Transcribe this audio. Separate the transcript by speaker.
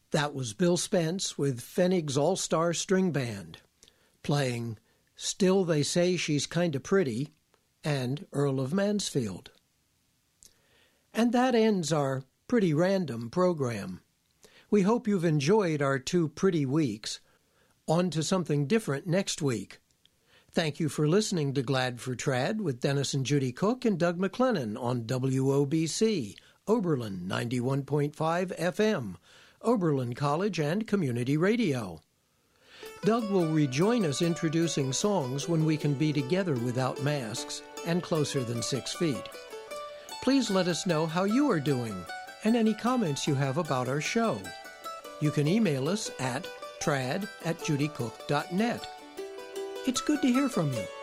Speaker 1: That was Bill Spence with Pfennig's All-Star String Band, playing Still They Say She's Kinda Pretty and Earl of Mansfield. And that ends our pretty random program. We hope you've enjoyed our 2 pretty weeks. On to something different next week. Thank you for listening to Glad for Trad with Dennis and Judy Cook and Doug McLennan on WOBC, Oberlin 91.5 FM, Oberlin College and Community Radio. Doug will rejoin us introducing songs when we can be together without masks and closer than 6 feet. Please let us know how you are doing and any comments you have about our show. You can email us at trad@judycook.net. It's good to hear from you.